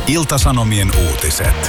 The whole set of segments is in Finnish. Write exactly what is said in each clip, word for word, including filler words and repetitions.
Ilta-Sanomien uutiset.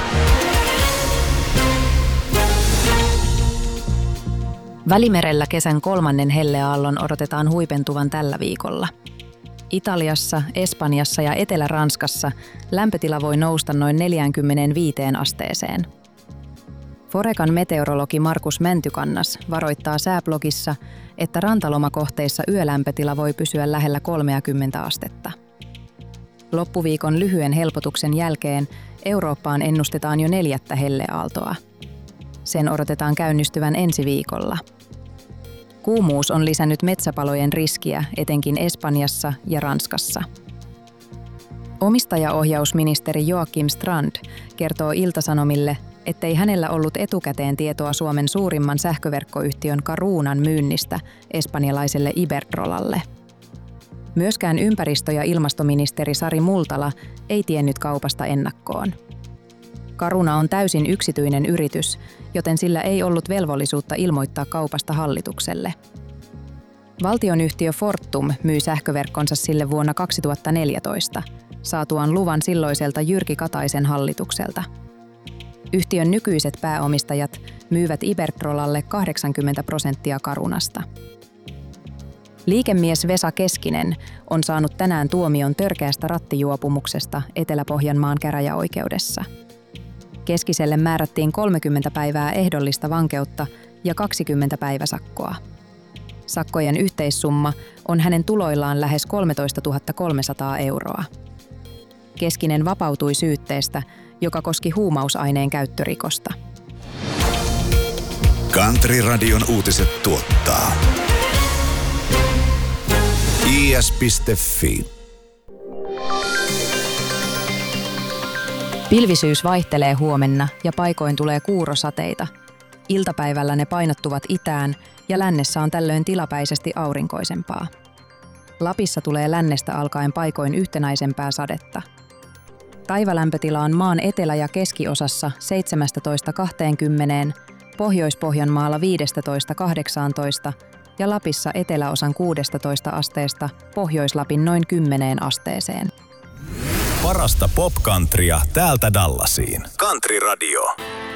Välimerellä kesän kolmannen helleaallon odotetaan huipentuvan tällä viikolla. Italiassa, Espanjassa ja Etelä-Ranskassa lämpötila voi nousta noin neljäänkymmeneenviiteen asteeseen. Forecan meteorologi Markus Mäntykannas varoittaa sääblogissa, että rantalomakohteissa yölämpötila voi pysyä lähellä kolmekymmentä astetta. Loppuviikon lyhyen helpotuksen jälkeen Eurooppaan ennustetaan jo neljättä helleaaltoa. Sen odotetaan käynnistyvän ensi viikolla. Kuumuus on lisännyt metsäpalojen riskiä etenkin Espanjassa ja Ranskassa. Omistajaohjausministeri Joakim Strand kertoo Ilta-Sanomille, ettei hänellä ollut etukäteen tietoa Suomen suurimman sähköverkkoyhtiön Carunan myynnistä espanjalaiselle Iberdrolalle. Myöskään ympäristö- ja ilmastoministeri Sari Multala ei tiennyt kaupasta ennakkoon. Caruna on täysin yksityinen yritys, joten sillä ei ollut velvollisuutta ilmoittaa kaupasta hallitukselle. Valtionyhtiö Fortum myi sähköverkkonsa sille vuonna kaksituhattaneljätoista, saatuaan luvan silloiselta Jyrki Kataisen hallitukselta. Yhtiön nykyiset pääomistajat myyvät Iberdrolalle kahdeksankymmentä prosenttia Carunasta. Liikemies Vesa Keskinen on saanut tänään tuomion törkeästä rattijuopumuksesta Etelä-Pohjanmaan käräjäoikeudessa. Keskiselle määrättiin kolmekymmentä päivää ehdollista vankeutta ja kaksikymmentä päiväsakkoa. Sakkojen yhteissumma on hänen tuloillaan lähes kolmetoistatuhatta kolmesataa euroa. Keskinen vapautui syytteestä, joka koski huumausaineen käyttörikosta. Country Radion uutiset tuottaa i s piste f i. Pilvisyys vaihtelee huomenna ja paikoin tulee kuurosateita. Iltapäivällä ne painottuvat itään ja lännessä on tällöin tilapäisesti aurinkoisempaa. Lapissa tulee lännestä alkaen paikoin yhtenäisempää sadetta. Päivälämpötila on maan etelä- ja keskiosassa seitsemästätoista kahteenkymmeneen, Pohjois-Pohjanmaalla viidestätoista kahdeksaantoista ja Lapissa eteläosan kuudestatoista asteesta Pohjois-Lapin noin kymmeneen asteeseen. Parasta pop-countrya täältä Dallasiin. Country Radio.